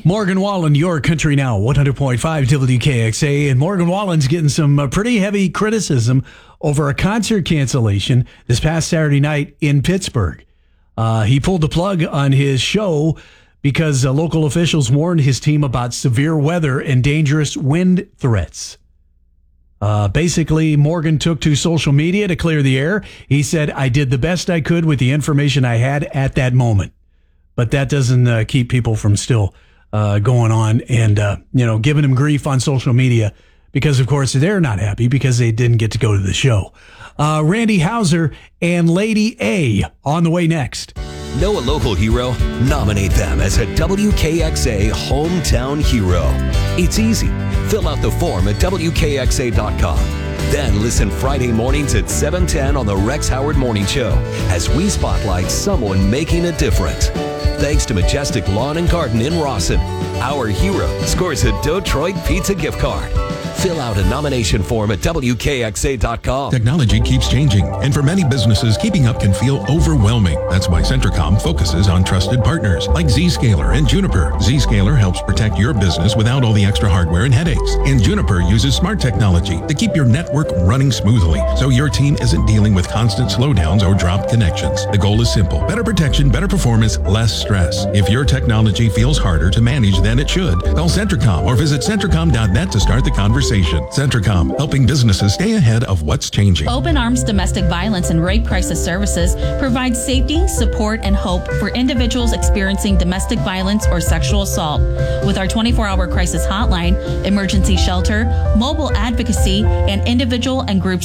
Morgan Wallen, your country now, 100.5 WKXA. And Morgan Wallen's getting some pretty heavy criticism over a concert cancellation this past Saturday night in Pittsburgh. He pulled the plug on his show because local officials warned his team about severe weather and dangerous wind threats. Basically, Morgan took to social media to clear the air. He said, I did the best I could with the information I had at that moment. But that doesn't keep people from still going on and, giving him grief on social media because, of course, they're not happy because they didn't get to go to the show. Randy Houser and Lady A on the way next. Know a local hero? Nominate them as a WKXA Hometown Hero. It's easy. Fill out the form at WKXA.com. Then listen Friday mornings at 7:10 on the Rex Howard Morning Show as we spotlight someone making a difference. Thanks to Majestic Lawn and Garden in Rawson, our hero scores a Detroit Pizza gift card. Fill out a nomination form at WKXA.com. Technology keeps changing, and for many businesses, keeping up can feel overwhelming. That's why Centricom focuses on trusted partners like Zscaler and Juniper. Zscaler helps protect your business without all the extra hardware and headaches. And Juniper uses smart technology to keep your network running smoothly, so your team isn't dealing with constant slowdowns or dropped connections. The goal is simple: better protection, better performance, less stress. If your technology feels harder to manage than it should, call Centricom or visit Centricom.net to start the conversation. Centricom, helping businesses stay ahead of what's changing. Open Arms Domestic Violence and Rape Crisis Services provides safety, support, and hope for individuals experiencing domestic violence or sexual assault. With our 24-hour crisis hotline, emergency shelter, mobile advocacy, and individual and group